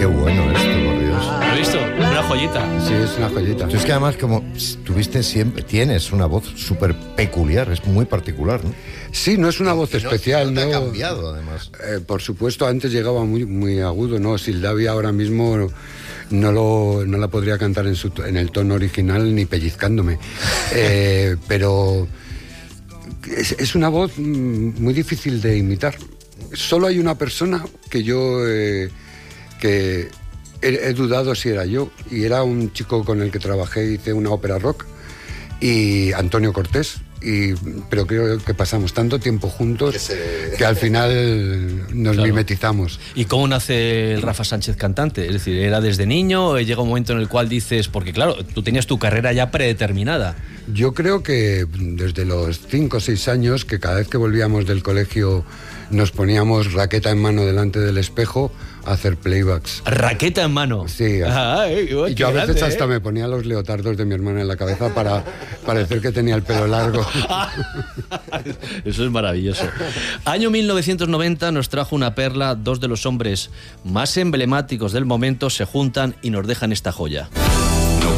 Qué bueno esto, por Dios. ¿Lo has visto? Una joyita. Sí, es una joyita. Es que además, como tienes una voz súper peculiar, es muy particular, ¿no? Sí, no es una voz especial, no ¿no? te ha cambiado, además. Por supuesto, antes llegaba muy, muy agudo, ¿no? Sildavia ahora mismo no la podría cantar en el tono original ni pellizcándome. Pero es una voz muy difícil de imitar. Solo hay una persona que yo que he dudado si era yo, y era un chico con el que trabajé, hice una ópera rock, y Antonio Cortés. Pero creo que pasamos tanto tiempo juntos que al final nos mimetizamos. ¿Y cómo nace el Rafa Sánchez cantante? Es decir, ¿era desde niño o llega un momento en el cual dices, porque claro, tú tenías tu carrera ya predeterminada? Yo creo que desde los 5 o 6 años, que cada vez que volvíamos del colegio nos poníamos raqueta en mano delante del espejo a hacer playbacks. ¿Raqueta en mano? Sí. Y yo a veces hasta me ponía los leotardos de mi hermana en la cabeza para parecer que tenía el pelo largo. Eso es maravilloso. Año 1990 nos trajo una perla. Dos de los hombres más emblemáticos del momento se juntan y nos dejan esta joya.